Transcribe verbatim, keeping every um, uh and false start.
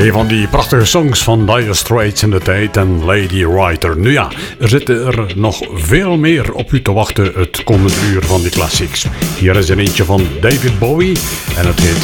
Een van die prachtige songs van Dire Straits in de tijd en Lady Writer. Nu ja, er zitten er nog veel meer op u te wachten het komende uur van die classics. Hier is er eentje van David Bowie en het heet